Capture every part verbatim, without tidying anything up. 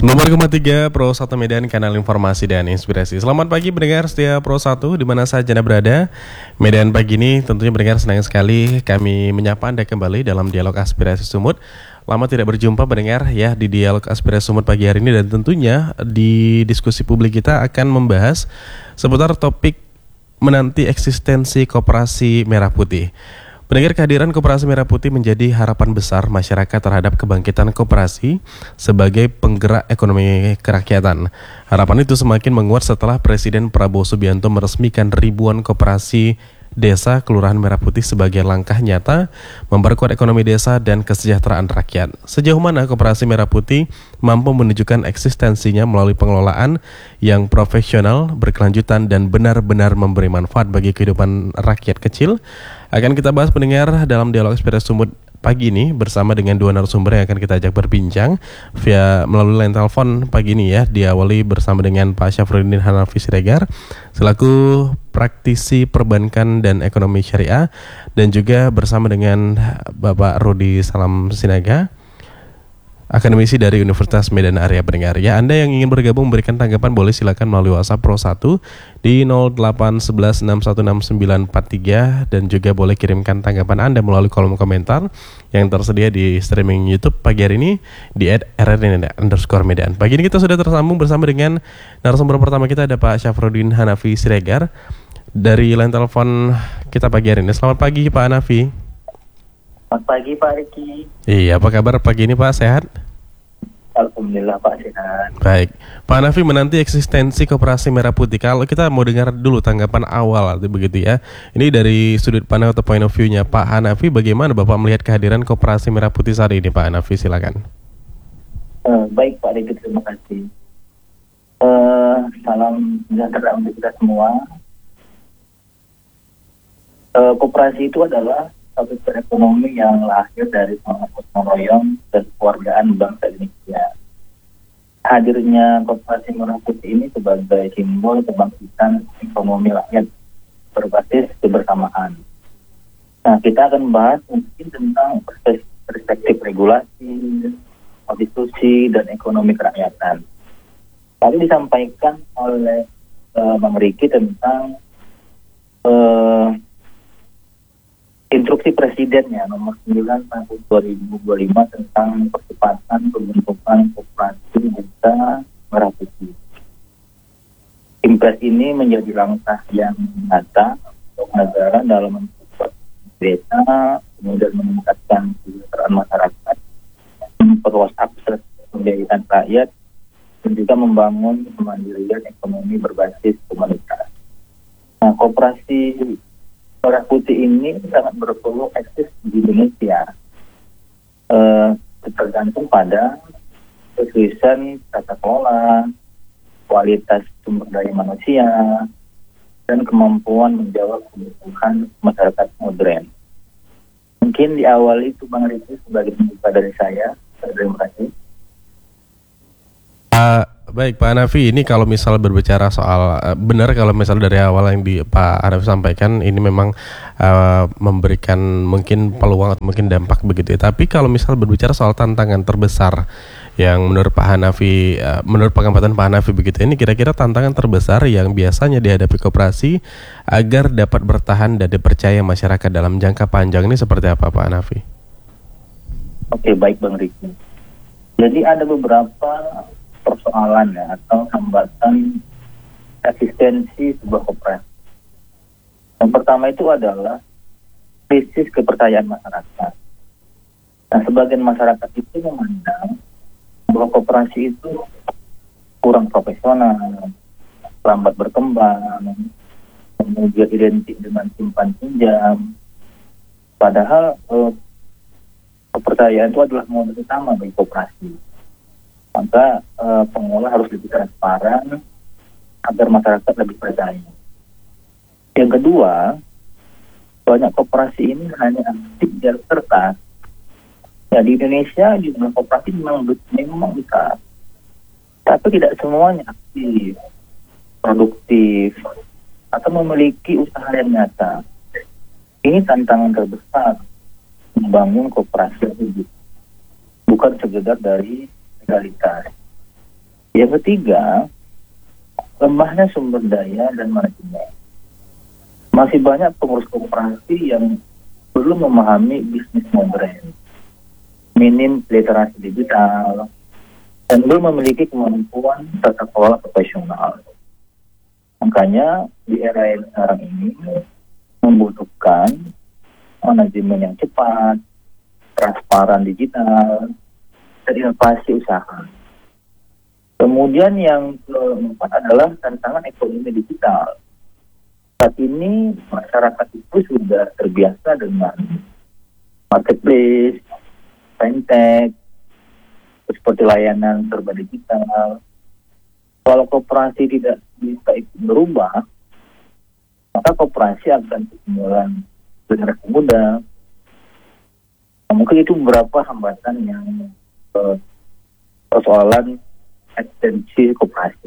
sembilan puluh koma tiga Pro satu Medan, kanal informasi dan inspirasi. Selamat pagi pendengar setia Pro satu di mana saja Anda berada. Medan pagi ini tentunya pendengar senang sekali kami menyapa Anda kembali dalam Dialog Aspirasi Sumut. Lama tidak berjumpa pendengar ya di Dialog Aspirasi Sumut pagi hari ini, dan tentunya di diskusi publik kita akan membahas seputar topik menanti eksistensi Koperasi Merah Putih. Pendengar, kehadiran Koperasi Merah Putih menjadi harapan besar masyarakat terhadap kebangkitan koperasi sebagai penggerak ekonomi kerakyatan. Harapan itu semakin menguat setelah Presiden Prabowo Subianto meresmikan ribuan koperasi desa Kelurahan Merah Putih sebagai langkah nyata memperkuat ekonomi desa dan kesejahteraan rakyat. Sejauh mana Koperasi Merah Putih mampu menunjukkan eksistensinya melalui pengelolaan yang profesional, berkelanjutan, dan benar-benar memberi manfaat bagi kehidupan rakyat kecil, akan kita bahas pendengar dalam Dialog Aspirasi Sumut pagi ini bersama dengan dua narasumber yang akan kita ajak berbincang via melalui line telepon pagi ini ya. Diawali bersama dengan Pak Syafruddin Hanafi Siregar selaku praktisi perbankan dan ekonomi syariah, dan juga bersama dengan Bapak Rudi Salam Sinaga, akademisi dari Universitas Medan Area. Pendengar ya, Anda yang ingin bergabung memberikan tanggapan boleh silakan melalui WhatsApp Pro satu di nol delapan satu satu enam satu enam sembilan empat tiga, dan juga boleh kirimkan tanggapan Anda melalui kolom komentar yang tersedia di streaming YouTube pagi hari ini di et r n underscore medan. Pagi ini kita sudah tersambung bersama dengan narasumber pertama kita, ada Pak Syafruddin Hanafi Siregar dari line telepon kita pagi hari ini. Selamat pagi Pak Hanafi. Selamat pagi Pak Riki. Iya, apa kabar pagi ini Pak? Sehat? Alhamdulillah Pak, sehat. Baik, Pak Hanafi, menanti eksistensi Koperasi Merah Putih. Kalau kita mau dengar dulu tanggapan awal, begitu ya. Ini dari sudut pandang atau point of view-nya Pak Hanafi, bagaimana Bapak melihat kehadiran Koperasi Merah Putih saat ini, Pak Hanafi? Silakan. Uh, baik Pak Riki, terima kasih. Uh, salam sejahtera untuk kita semua. Uh, koperasi itu adalah satu ekonomi yang lahir dari semangat gotong royong dan kekeluargaan bangsa Indonesia. Hadirnya Koperasi Merah Putih ini sebagai simbol kebangkitan ekonomi rakyat berbasis kebersamaan. Nah, kita akan membahas mungkin tentang perspektif regulasi, konstitusi, dan ekonomi kerakyatan. Tadi disampaikan oleh uh, Bang Riki tentang uh, Instruksi Presiden ya nomor sembilan tahun dua ribu dua puluh lima tentang percepatan pembentukan Koperasi Desa Merah Putih. Impres ini menjadi langkah yang nyata untuk negara dalam memperkuat desa, kemudian meningkatkan kesejahteraan masyarakat, memperluas akses pembiayaan rakyat, dan juga membangun kemandirian ekonomi berbasis komunitas. Nah, Koperasi Merah Putih ini sangat berpeluang eksis di Indonesia, eh, tergantung pada keseriusan tata kelola, kualitas sumber daya manusia, dan kemampuan menjawab kebutuhan masyarakat modern. Mungkin di awal itu Bang Riki sebagai pembuka dari saya. Terima kasih. Uh, baik Pak Hanafi, ini kalau misal berbicara soal uh, benar kalau misal dari awal yang di Pak Hanafi sampaikan ini memang uh, memberikan mungkin peluang atau mungkin dampak begitu ya. Tapi kalau misal berbicara soal tantangan terbesar yang menurut Pak Hanafi, uh, menurut pengamatan Pak Hanafi begitu, ini kira-kira tantangan terbesar yang biasanya dihadapi koperasi agar dapat bertahan dan dipercaya masyarakat dalam jangka panjang ini seperti apa Pak Hanafi? Oke, baik Bang Riki. Jadi ada beberapa persoalan ya atau hambatan eksistensi sebuah koperasi. Yang pertama itu adalah krisis kepercayaan masyarakat. Nah, sebagian masyarakat itu memandang bahwa koperasi itu kurang profesional, lambat berkembang, kemudian identik dengan simpan pinjam. Padahal eh, kepercayaan itu adalah modal utama bagi koperasi. Maka uh, pengelola harus lebih transparan agar masyarakat lebih percaya. Yang kedua, banyak koperasi ini hanya aktif di atas kertas. Ya, di Indonesia jumlah koperasi memang, memang besar, tapi tidak semuanya aktif, produktif, atau memiliki usaha yang nyata. Ini tantangan terbesar membangun koperasi itu, bukan sekedar dari legalitas. Yang ketiga, lemahnya sumber daya dan manajemen. Masih banyak pengurus koperasi yang belum memahami bisnis modern, minim literasi digital, dan belum memiliki kemampuan tata kelola profesional. Makanya di era yang sekarang ini membutuhkan manajemen yang cepat, transparan digital, dan inovasi usaha. Kemudian yang keempat adalah tantangan ekonomi digital. Saat ini masyarakat itu sudah terbiasa dengan marketplace, fintech, seperti layanan serba digital. Kalau koperasi tidak bisa ikut berubah, maka koperasi akan ketinggalan generasi muda. Nah, mungkin itu beberapa hambatan yang eh, persoalan ekstensi koperasi.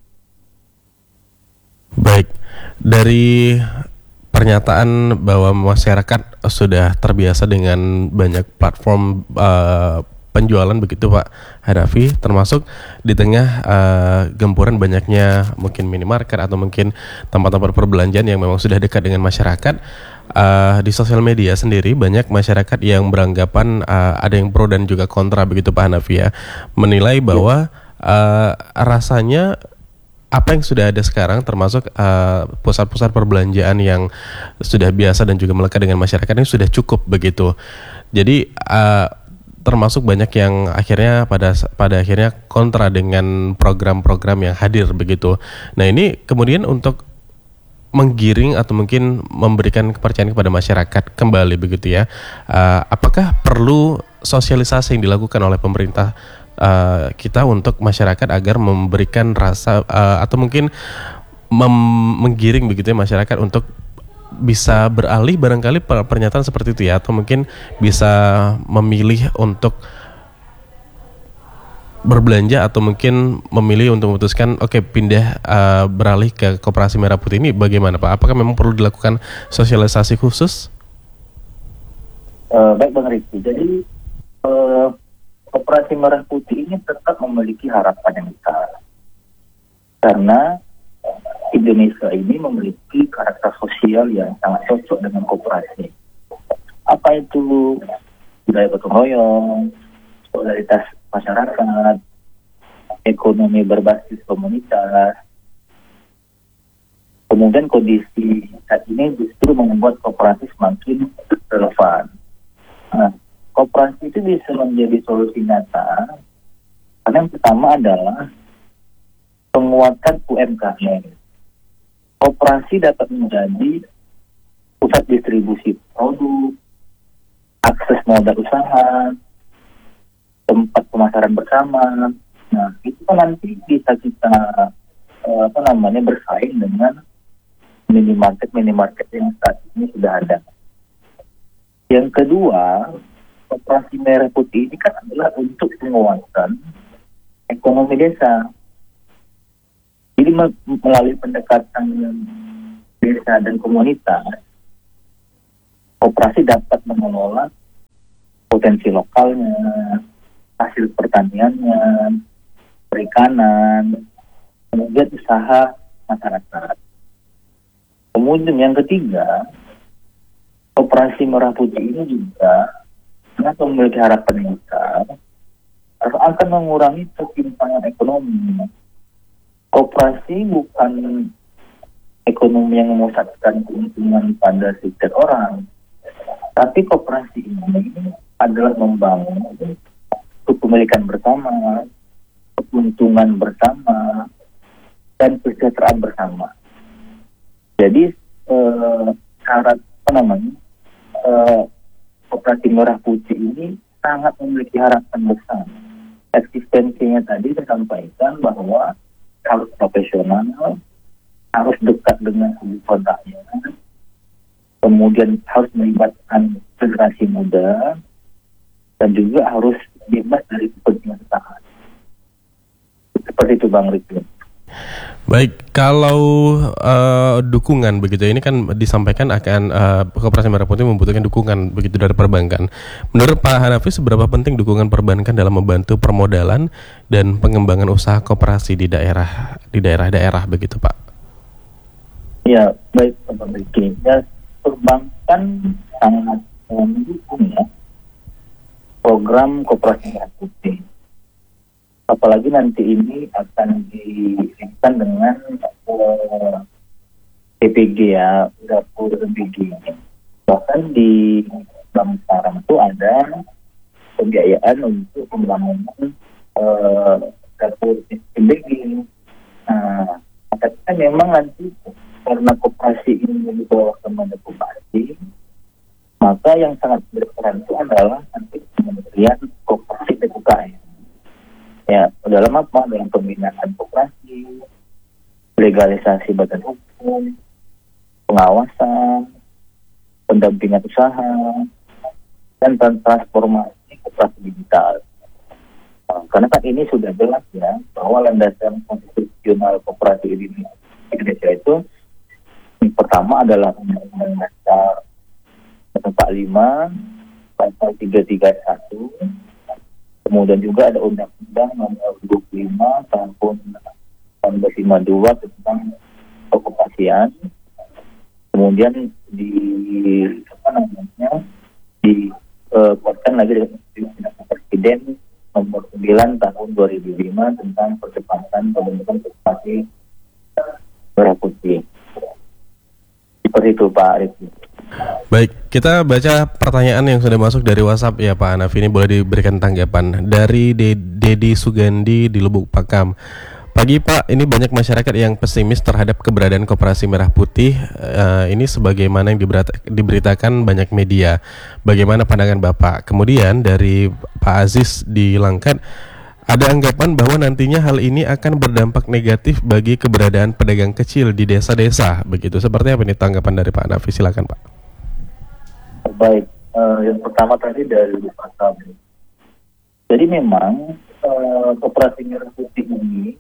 Baik, dari pernyataan bahwa masyarakat sudah terbiasa dengan banyak platform uh, penjualan begitu Pak Hanafi, termasuk di tengah uh, gempuran banyaknya mungkin minimarket atau mungkin tempat-tempat perbelanjaan yang memang sudah dekat dengan masyarakat, uh, di sosial media sendiri banyak masyarakat yang beranggapan uh, ada yang pro dan juga kontra begitu Pak Hanafi ya, menilai bahwa uh, rasanya apa yang sudah ada sekarang termasuk uh, pusat-pusat perbelanjaan yang sudah biasa dan juga melekat dengan masyarakat ini sudah cukup begitu. Jadi uh, termasuk banyak yang akhirnya pada pada akhirnya kontra dengan program-program yang hadir begitu. Nah, ini kemudian untuk menggiring atau mungkin memberikan kepercayaan kepada masyarakat kembali begitu ya. Uh, apakah perlu sosialisasi yang dilakukan oleh pemerintah uh, kita untuk masyarakat agar memberikan rasa uh, atau mungkin mem- menggiring begitu ya masyarakat untuk bisa beralih barangkali pernyataan seperti itu ya, atau mungkin bisa memilih untuk berbelanja atau mungkin memilih untuk memutuskan oke okay, pindah uh, beralih ke Koperasi Merah Putih ini bagaimana Pak? Apakah memang perlu dilakukan sosialisasi khusus? Uh, baik Bang Rizky, jadi uh, Koperasi Merah Putih ini tetap memiliki harapan yang besar karena Indonesia ini memiliki karakter sosial yang sangat cocok dengan koperasi. Apa itu budaya gotong royong, solidaritas masyarakat, ekonomi berbasis komunitas. Kemudian kondisi saat ini justru membuat koperasi semakin relevan. Nah, koperasi itu bisa menjadi solusi nyata karena yang pertama adalah penguatan U M K M. Koperasi dapat menjadi pusat distribusi produk, akses modal usaha, tempat pemasaran bersama. Nah, itu kan nanti bisa kita eh, apa namanya bersaing dengan minimarket minimarket yang saat ini sudah ada. Yang kedua, Koperasi Merah Putih ini kan adalah untuk penguatan ekonomi desa. Jadi melalui pendekatan desa dan komunitas, koperasi dapat mengelola potensi lokalnya, hasil pertaniannya, perikanan, kemudian usaha masyarakat. Kemudian yang ketiga, Koperasi Merah Putih ini juga sangat memiliki harapan yang besar akan mengurangi ketimpangan ekonomi. Koperasi bukan ekonomi yang memusatkan keuntungan pada sedikit orang, tapi koperasi ini adalah membangun kepemilikan bersama, keuntungan bersama, dan kesejahteraan bersama. Jadi eh, syarat apa namanya eh, Koperasi Merah Putih ini sangat memiliki harapan besar. Eksistensinya tadi saya sampaikan bahwa harus profesional, harus dekat dengan ibu kotanya, kemudian harus melibatkan generasi muda, dan juga harus bebas dari kepentingan sesaat. Seperti itu Bang Rizky. Baik, kalau uh, dukungan begitu, ini kan disampaikan akan uh, Koperasi Merah Putih membutuhkan dukungan begitu dari perbankan. Menurut Pak Hanafi, seberapa penting dukungan perbankan dalam membantu permodalan dan pengembangan usaha koperasi di daerah di daerah-daerah begitu, Pak? Ya, baik Pak Riki. Ya, perbankan sangat mendukung ya program Koperasi Merah Putih. Apalagi nanti ini akan dilakukan dengan uh, P P G ya, dapur P P G. Bahkan di Bank Sekarang itu ada pembiayaan untuk pembangunan uh, dapur P P G. Nah, kan memang nanti karena koperasi ini dibawa ke koperasi, maka yang sangat berperan itu adalah nanti Kementerian Koperasi dan U K M. Ya, dalam apa? Dalam pembinaan koperasi, legalisasi badan hukum, pengawasan, pendampingan usaha, dan transformasi koperasi digital. Nah, karena kan ini sudah jelas ya bahwa landasan konstitusional koperasi di Indonesia itu yang pertama adalah Undang-Undang Dasar empat puluh lima, pasal tiga ratus tiga puluh satu. Kemudian juga ada Undang-Undang Nomor dua puluh lima Tahun seribu sembilan ratus lima puluh dua tentang kekoperasian. Kemudian di apa namanya dikuatkan uh, lagi dengan Presiden Nomor sembilan Tahun dua ribu lima tentang percepatan pembentukan koperasi merah putih. Seperti itu Pak Rifki. Baik, kita baca pertanyaan yang sudah masuk dari WhatsApp ya Pak Hanafi, ini boleh diberikan tanggapan. Dari Dedi Sugandi di Lubuk Pakam. Pagi Pak, ini banyak masyarakat yang pesimis terhadap keberadaan Koperasi Merah Putih. Uh, ini sebagaimana yang diberitakan banyak media. Bagaimana pandangan Bapak? Kemudian dari Pak Aziz di Langkat, ada anggapan bahwa nantinya hal ini akan berdampak negatif bagi keberadaan pedagang kecil di desa-desa. Begitu, seperti apa ini tanggapan dari Pak Hanafi? Silakan Pak. Baik, uh, yang pertama tadi dari Pak Sabri. Jadi memang uh, Koperasi Merah Putih ini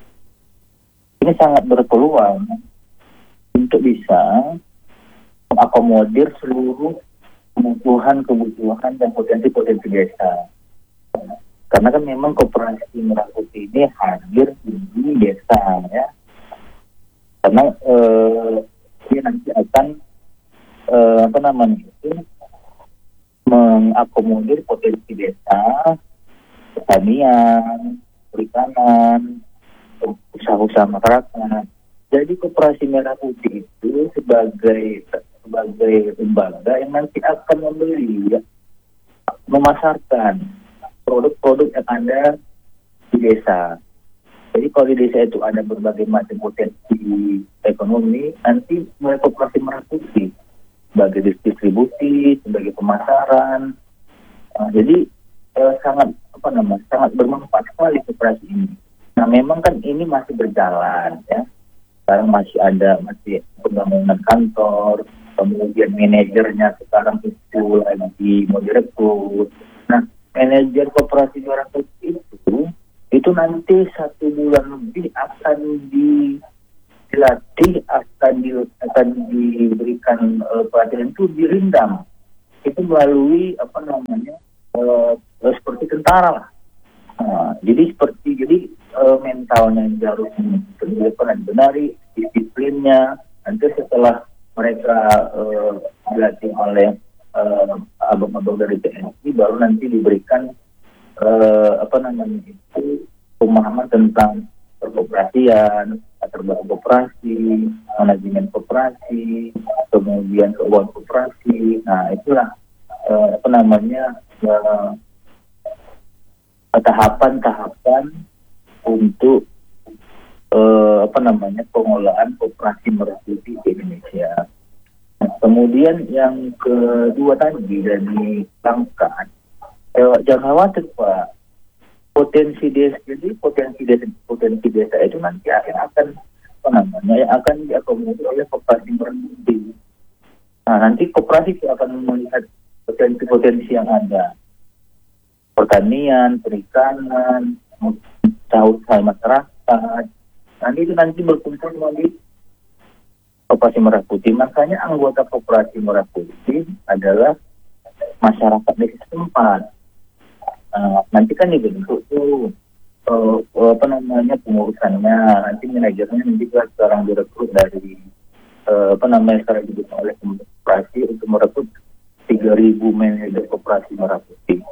ini sangat berpeluang untuk bisa mengakomodir seluruh kebutuhan-kebutuhan dan potensi-potensi desa. Karena kan memang Koperasi Merah Putih ini hadir di desa ya. Karena uh, dia nanti akan Uh, apa namanya itu mengakomodir potensi desa, pertanian, perikanan, usaha-usaha masyarakat. Jadi Koperasi Merah Putih itu sebagai sebagai lembaga yang nanti akan membeli, ya, memasarkan produk-produk yang ada di desa. Jadi kalau di desa itu ada berbagai macam potensi ekonomi, nanti mulai Koperasi Merah Putih sebagai distribusi, sebagai pemasaran. Nah, jadi eh, sangat apa namanya sangat bermanfaat sekali koperasi ini. Nah, memang kan ini masih berjalan ya. Sekarang masih ada masih pembangunan kantor, kemudian manajernya sekarang itu lagi mau direkrut. Nah, manajer Koperasi Merah Putih itu itu nanti satu bulan lebih akan di dilatih, akan di, akan diberikan uh, pelatihan itu dirindam itu melalui apa namanya uh, uh, seperti tentara lah. Uh, jadi seperti jadi uh, mentalnya harus benar-benar disiplinnya. Nanti setelah mereka uh, dilatih oleh uh, abang-abang dari T N I, baru nanti diberikan uh, apa namanya itu pemahaman tentang perkoperasian, latar belakang koperasi, manajemen koperasi, kemudian keuangan koperasi. Nah, itulah eh, apa namanya eh, tahapan-tahapan untuk eh, apa namanya pengelolaan Koperasi Merah Putih di Indonesia. Nah, kemudian yang kedua tadi dari langkah, eh, jangan khawatir Pak. Potensi desa, jadi potensi desa, potensi desa itu nanti akan akan apa namanya yang akan diakomodir oleh Koperasi Merah Putih. Nah, nanti koperasi itu akan melihat potensi-potensi yang ada, pertanian, perikanan, usaha-usaha masyarakat, Nanti itu nanti berkumpul semua di Koperasi Merah Putih. Makanya anggota Koperasi Merah Putih adalah masyarakat desa setempat. Nah, nanti kan dibentuk tuh uh, apa namanya pengurusannya, nanti manajernya nanti juga sekarang direkrut dari uh, apa namanya sekarang dibentuk oleh koperasi untuk merekrut tiga ribu manajer Koperasi Merah Putih.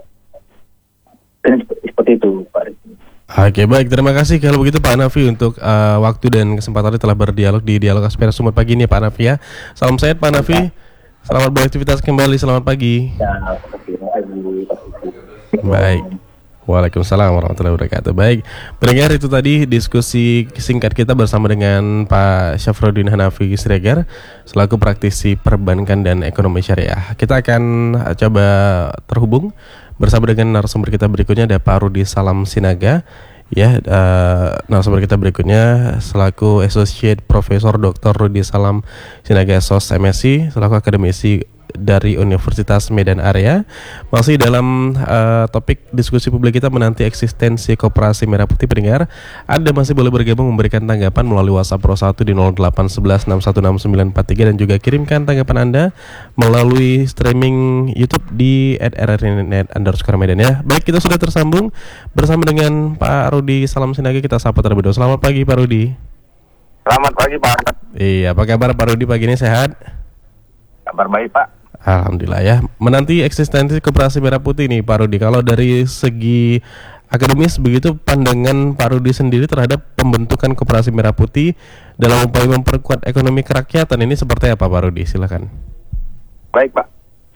Dan seperti, seperti itu Pak Rizky. Oke, baik, terima kasih kalau begitu Pak Hanafi untuk uh, waktu dan kesempatan telah berdialog di Dialog Aspirasi Sumut pagi ini Pak Hanafi ya. Salam sehat Pak Hanafi. Selamat beraktivitas kembali, selamat pagi. Ya, terima kasih Pak Rizky. Baik. Waalaikumsalam warahmatullahi wabarakatuh. Baik, pendengar, itu tadi diskusi singkat kita bersama dengan Pak Syafruddin Hanafi Siregar selaku praktisi perbankan dan ekonomi syariah. Kita akan coba terhubung bersama dengan narasumber kita berikutnya, ada Pak Rudi Salam Sinaga. Ya, uh, narasumber kita berikutnya selaku Associate Profesor Doktor Rudi Salam Sinaga S O S M Si selaku akademisi dari Universitas Medan Area. Masih dalam uh, topik diskusi publik kita menanti eksistensi Koperasi Merah Putih. Pendengar, Anda masih boleh bergabung memberikan tanggapan melalui WhatsApp Pro satu di nol delapan satu satu enam satu enam sembilan empat tiga dan juga kirimkan tanggapan Anda melalui streaming YouTube di et r r net underscore medan ya. Baik, kita sudah tersambung bersama dengan Pak Rudi Salam Sinaga. Kita sapa terlebih dahulu. Selamat pagi Pak Rudi. Selamat pagi Pak. Iya, apa kabar Pak Rudi pagi ini, sehat? Kabar baik Pak. Alhamdulillah ya. Menanti eksistensi Koperasi Merah Putih nih Pak Rudi. Kalau dari segi akademis begitu, pandangan Pak Rudi sendiri terhadap pembentukan Koperasi Merah Putih dalam upaya memperkuat ekonomi kerakyatan ini seperti apa Pak Rudi? Silakan. Baik Pak.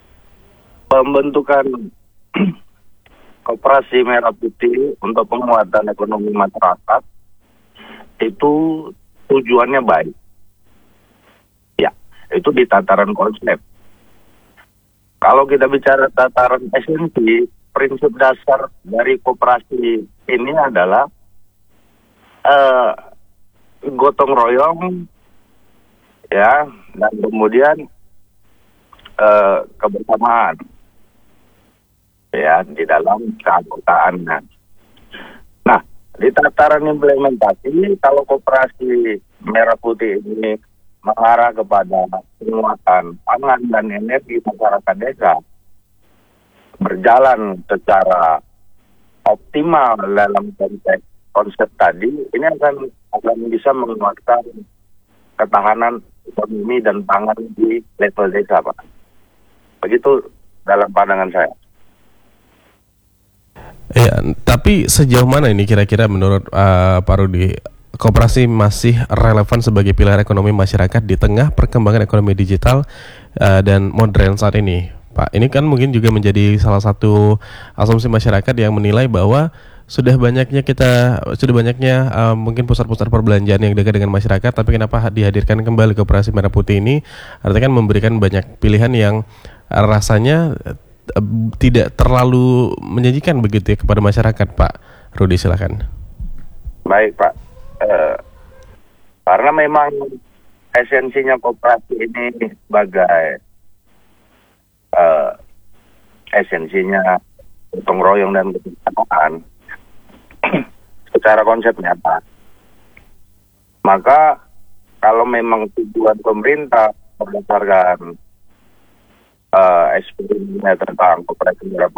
Pembentukan Koperasi Merah Putih untuk penguatan ekonomi masyarakat itu tujuannya baik. Ya, itu di tataran konsep. Kalau kita bicara tataran esensi, prinsip dasar dari koperasi ini adalah uh, gotong royong, ya, dan kemudian uh, kebersamaan, ya, di dalam keanggotaannya. Nah, di tataran implementasi, kalau koperasi Merah Putih ini mengarah kepada penguatan pangan dan energi masyarakat desa, berjalan secara optimal dalam konteks konsep tadi, ini akan akan bisa menguatkan ketahanan ekonomi dan pangan di level desa, Pak. Begitu dalam pandangan saya. Ya, tapi sejauh mana ini kira-kira menurut uh, Pak Rudi, koperasi masih relevan sebagai pilar ekonomi masyarakat di tengah perkembangan ekonomi digital uh, dan modern saat ini, Pak? Ini kan mungkin juga menjadi salah satu asumsi masyarakat yang menilai bahwa sudah banyaknya kita, sudah banyaknya uh, mungkin pusat-pusat perbelanjaan yang dekat dengan masyarakat, tapi kenapa dihadirkan kembali Koperasi Merah Putih ini? Artinya kan memberikan banyak pilihan yang rasanya uh, tidak terlalu menjanjikan begitu ya kepada masyarakat, Pak Rudi, silakan. Baik, Pak. Uh, karena memang esensinya koperasi ini sebagai uh, esensinya gotong royong dan kebersamaan secara konsep nyata. Maka kalau memang tujuan pemerintah berdasarkan uh, eksperimennya tentang koperasi